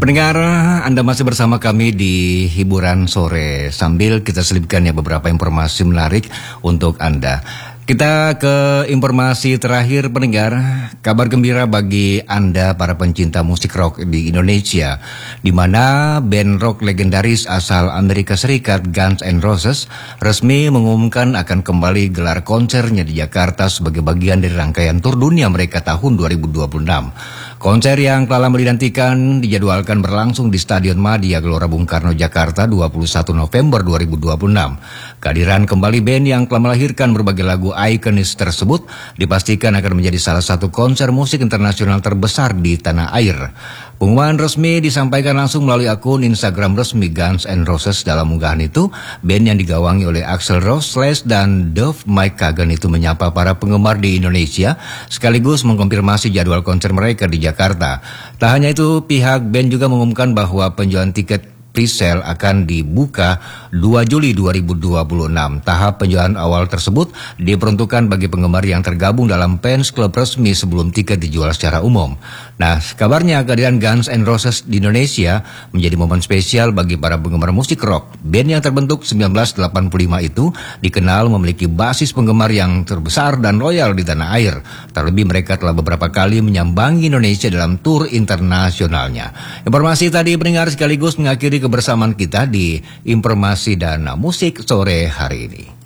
Pendengar, Anda masih bersama kami di Hiburan Sore sambil kita selipkan ya beberapa informasi menarik untuk Anda. Kita ke informasi terakhir pendengar, kabar gembira bagi Anda para pencinta musik rock di Indonesia, di mana band rock legendaris asal Amerika Serikat Guns N' Roses resmi mengumumkan akan kembali gelar konsernya di Jakarta sebagai bagian dari rangkaian tur dunia mereka tahun 2026. Konser yang telah lama dinantikan dijadwalkan berlangsung di Stadion Madia Gelora Bung Karno, Jakarta 21 November 2026. Kehadiran kembali band yang telah melahirkan berbagai lagu ikonis tersebut dipastikan akan menjadi salah satu konser musik internasional terbesar di tanah air. Pengumuman resmi disampaikan langsung melalui akun Instagram resmi Guns N' Roses. Dalam unggahan itu, band yang digawangi oleh Axl Rose, Slash, dan Duff McKagan itu menyapa para penggemar di Indonesia sekaligus mengkonfirmasi jadwal konser mereka di Jakarta. Tak hanya itu, pihak band juga mengumumkan bahwa penjualan tiket pre-sale akan dibuka 2 Juli 2026. Tahap penjualan awal tersebut diperuntukkan bagi penggemar yang tergabung dalam fans klub resmi sebelum tiket dijual secara umum. Nah, kabarnya kehadiran Guns N' Roses di Indonesia menjadi momen spesial bagi para penggemar musik rock. Band yang terbentuk 1985 itu dikenal memiliki basis penggemar yang terbesar dan loyal di tanah air. Terlebih mereka telah beberapa kali menyambangi Indonesia dalam tur internasionalnya. Informasi tadi pendengar sekaligus mengakhiri kebersamaan kita di informasi dan musik sore hari ini.